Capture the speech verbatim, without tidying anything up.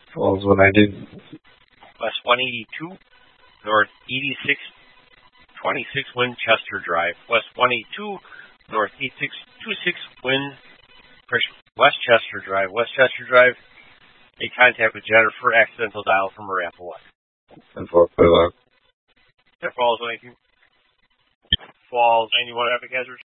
Falls one ninety. West one eighty-two, North eighty-six twenty-six Winchester Drive. West one eighty-two, North eighty-six twenty-six Win, Westchester Drive. Westchester Drive, a contact with Jennifer, accidental dial from Arapahoe West. And four clear lock. That Falls ninety-two. Falls ninety-one, traffic hazard.